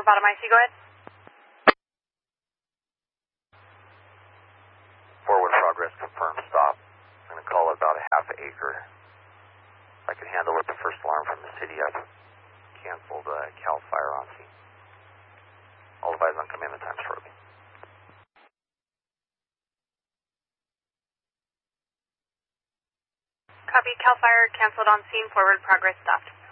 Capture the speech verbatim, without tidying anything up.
bottom I C, go ahead. Forward progress confirmed, stop. I'm going to call it about a half acre. If I can handle it, the first alarm from the city, I've canceled uh, CAL FIRE on scene. All advise on command time shortly. Copy, CAL FIRE canceled on scene, forward progress stopped.